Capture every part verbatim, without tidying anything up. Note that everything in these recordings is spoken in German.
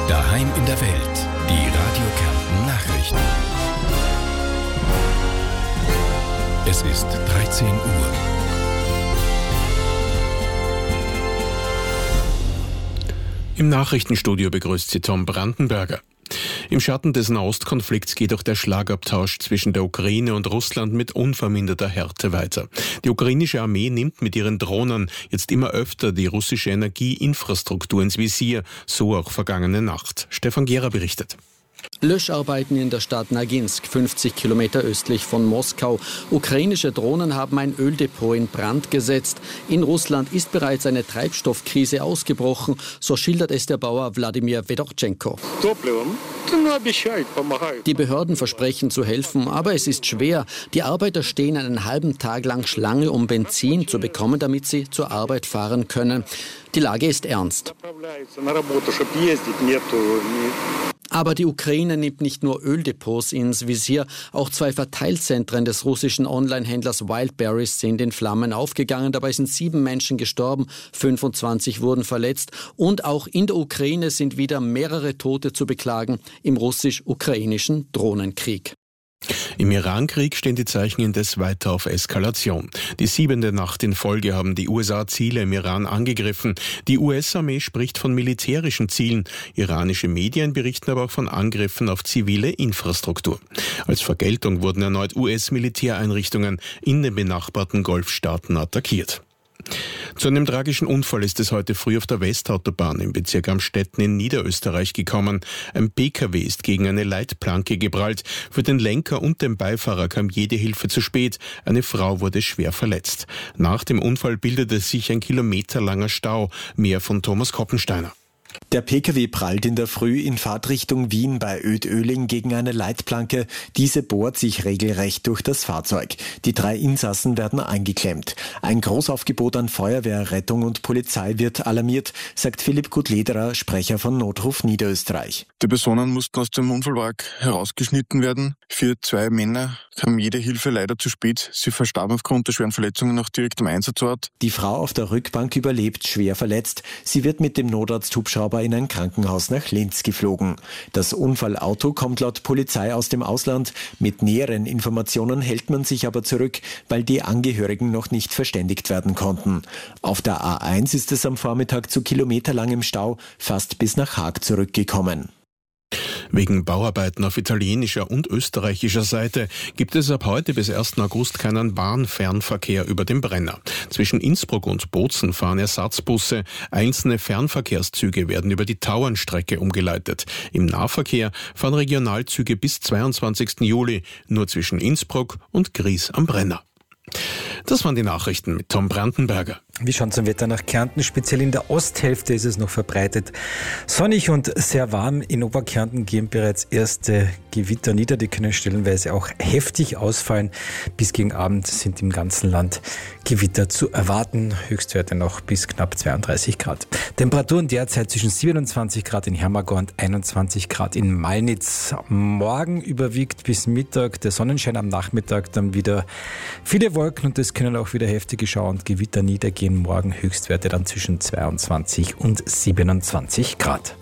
Daheim in der Welt. Die Radio Kärnten Nachrichten. Es ist dreizehn Uhr. Im Nachrichtenstudio begrüßt Sie Tom Brandenberger. Im Schatten des Nahostkonflikts geht auch der Schlagabtausch zwischen der Ukraine und Russland mit unverminderter Härte weiter. Die ukrainische Armee nimmt mit ihren Drohnen jetzt immer öfter die russische Energieinfrastruktur ins Visier, so auch vergangene Nacht. Stefan Gera berichtet. Löscharbeiten in der Stadt Naginsk, fünfzig Kilometer östlich von Moskau. Ukrainische Drohnen haben ein Öldepot in Brand gesetzt. In Russland ist bereits eine Treibstoffkrise ausgebrochen, so schildert es der Bauer Wladimir Wedorchenko. Die Behörden versprechen zu helfen, aber es ist schwer. Die Arbeiter stehen einen halben Tag lang Schlange, um Benzin zu bekommen, damit sie zur Arbeit fahren können. Die Lage ist ernst. Aber die Ukraine nimmt nicht nur Öldepots ins Visier, auch zwei Verteilzentren des russischen Online-Händlers Wildberries sind in Flammen aufgegangen. Dabei sind sieben Menschen gestorben, fünfundzwanzig wurden verletzt. Und auch in der Ukraine sind wieder mehrere Tote zu beklagen im russisch-ukrainischen Drohnenkrieg. Im Irankrieg stehen die Zeichen indes weiter auf Eskalation. Die siebente Nacht in Folge haben die U S A Ziele im Iran angegriffen. Die U S-Armee spricht von militärischen Zielen. Iranische Medien berichten aber auch von Angriffen auf zivile Infrastruktur. Als Vergeltung wurden erneut U S-Militäreinrichtungen in den benachbarten Golfstaaten attackiert. Zu einem tragischen Unfall ist es heute früh auf der Westautobahn im Bezirk Amstetten in Niederösterreich gekommen. Ein P K W ist gegen eine Leitplanke geprallt. Für den Lenker und den Beifahrer kam jede Hilfe zu spät. Eine Frau wurde schwer verletzt. Nach dem Unfall bildete sich ein kilometerlanger Stau. Mehr von Thomas Koppensteiner. Der P K W prallt in der Früh in Fahrtrichtung Wien bei Oedt-Öhling gegen eine Leitplanke. Diese bohrt sich regelrecht durch das Fahrzeug. Die drei Insassen werden eingeklemmt. Ein Großaufgebot an Feuerwehr, Rettung und Polizei wird alarmiert, sagt Philipp Gutlederer, Sprecher von Notruf Niederösterreich. Die Personen mussten aus dem Unfallwagen herausgeschnitten werden. Für zwei Männer kam jede Hilfe leider zu spät. Sie verstarben aufgrund der schweren Verletzungen noch direkt am Einsatzort. Die Frau auf der Rückbank überlebt, schwer verletzt. Sie wird mit dem Notarzt-Hubschrauber in ein Krankenhaus nach Linz geflogen. Das Unfallauto kommt laut Polizei aus dem Ausland. Mit näheren Informationen hält man sich aber zurück, weil die Angehörigen noch nicht verständigt werden konnten. Auf der A eins ist es am Vormittag zu kilometerlangem Stau fast bis nach Haag zurückgekommen. Wegen Bauarbeiten auf italienischer und österreichischer Seite gibt es ab heute bis ersten August keinen Bahnfernverkehr über den Brenner. Zwischen Innsbruck und Bozen fahren Ersatzbusse. Einzelne Fernverkehrszüge werden über die Tauernstrecke umgeleitet. Im Nahverkehr fahren Regionalzüge bis zweiundzwanzigsten Juli nur zwischen Innsbruck und Gries am Brenner. Das waren die Nachrichten mit Tom Brandenberger. Wir schauen zum Wetter nach Kärnten. Speziell in der Osthälfte ist es noch verbreitet. Sonnig und sehr warm. In Oberkärnten gehen bereits erste Gewitter nieder. Die können stellenweise auch heftig ausfallen. Bis gegen Abend sind im ganzen Land Gewitter zu erwarten. Höchstwerte noch bis knapp zweiunddreißig Grad. Temperaturen derzeit zwischen siebenundzwanzig Grad in Hermagor und einundzwanzig Grad in Malnitz. Morgen überwiegt bis Mittag der Sonnenschein, am Nachmittag dann wieder viele Wolken und es können auch wieder heftige Schauer und Gewitter niedergehen. Morgen Höchstwerte dann zwischen zweiundzwanzig und siebenundzwanzig Grad.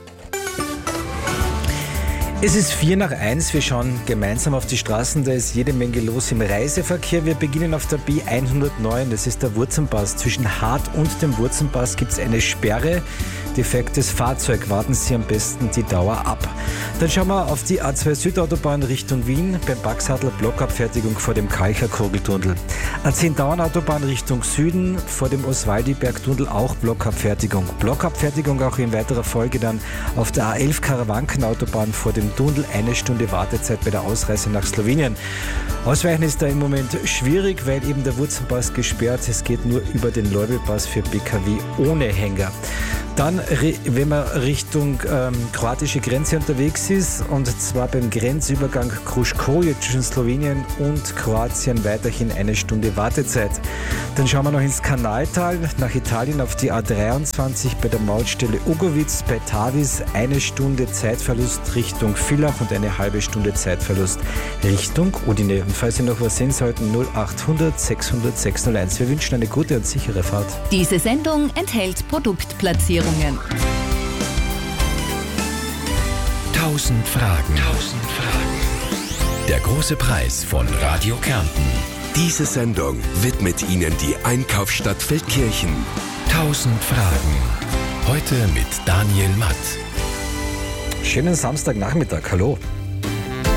Es ist vier nach eins. Wir schauen gemeinsam auf die Straßen. Da ist jede Menge los im Reiseverkehr. Wir beginnen auf der B hundertneun. Das ist der Wurzenpass. Zwischen Hart und dem Wurzenpass gibt es eine Sperre. Defektes Fahrzeug. Warten Sie am besten die Dauer ab. Dann schauen wir auf die A zwei Südautobahn Richtung Wien. Beim Baxadler Blockabfertigung vor dem Kalcher Kugeltunnel. A zehn Dauernautobahn Richtung Süden. Vor dem Oswaldi-Bergtunnel auch Blockabfertigung. Blockabfertigung auch in weiterer Folge dann auf der A elf Karawankenautobahn vor dem Tunnel. Eine Stunde Wartezeit bei der Ausreise nach Slowenien. Ausweichen ist da im Moment schwierig, weil eben der Wurzenpass gesperrt. Es geht nur über den Leubelpass für B K W ohne Hänger. Dann, wenn man Richtung ähm, kroatische Grenze unterwegs ist, und zwar beim Grenzübergang Kruškoje zwischen Slowenien und Kroatien, weiterhin eine Stunde Wartezeit. Dann schauen wir noch ins Kanaltal, nach Italien auf die A dreiundzwanzig bei der Mautstelle Ugovic bei Tavis, eine Stunde Zeitverlust Richtung Villach und eine halbe Stunde Zeitverlust Richtung Udine. Und falls Sie noch was sehen sollten, null achthundert sechshundert sechshunderteins. Wir wünschen eine gute und sichere Fahrt. Diese Sendung enthält Produktplatzierungen. Tausend Fragen. Tausend Fragen. Der große Preis von Radio Kärnten. Diese Sendung widmet Ihnen die Einkaufsstadt Feldkirchen. Tausend Fragen. Heute mit Daniel Matt. Schönen Samstagnachmittag. Hallo.